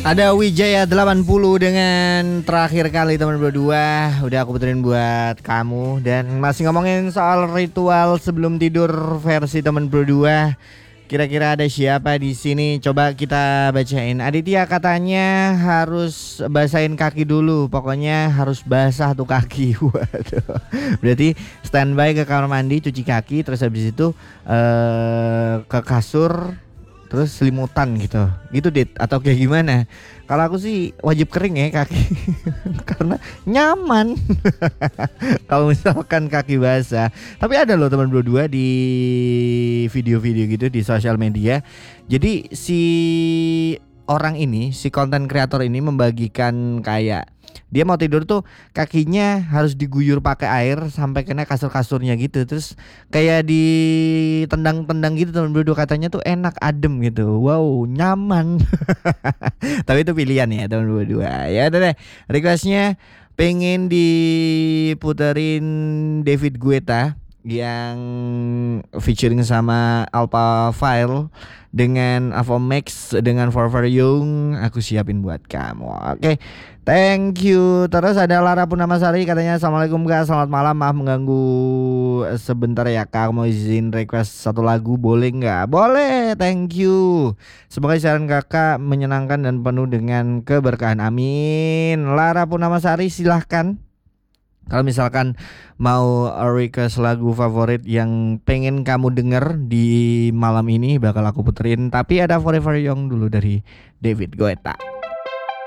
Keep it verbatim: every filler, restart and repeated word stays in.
Ada Wijaya delapan puluh dengan terakhir kali teman berdua. Udah aku puterin buat kamu. Dan masih ngomongin soal ritual sebelum tidur versi teman berdua. Kira-kira ada siapa di sini? Coba kita bacain. Aditya katanya harus basahin kaki dulu. Pokoknya harus basah tuh kaki. Waduh. Berarti standby ke kamar mandi, cuci kaki, terus habis itu uh, ke kasur, terus selimutan gitu. Gitu Dit, atau kayak gimana? Kalau aku sih wajib kering ya kaki. Karena nyaman. Kalau misalkan kaki basah. Tapi ada loh teman berdua di video-video gitu di sosial media. Jadi si orang ini, si konten kreator ini membagikan kayak dia mau tidur tuh kakinya harus diguyur pakai air sampai kena kasur-kasurnya gitu. Terus kayak ditendang-tendang gitu teman berdua, katanya tuh enak, adem gitu. Wow, nyaman. Tapi itu pilihan ya teman berdua. Ya udah deh, requestnya pengen diputerin David Guetta yang featuring sama Alpha File dengan Avomax dengan Forever Young. Aku siapin buat kamu. Oke, thank you. Terus ada Lara Punamasari katanya assalamualaikum kak, selamat malam, maaf mengganggu sebentar ya kak, mau izin request satu lagu boleh nggak? Boleh, thank you. Semoga siaran kakak menyenangkan dan penuh dengan keberkahan, amin. Lara Punamasari silahkan. Kalau misalkan mau request lagu favorit yang pengen kamu denger di malam ini bakal aku puterin. Tapi ada Forever Young dulu dari David Guetta.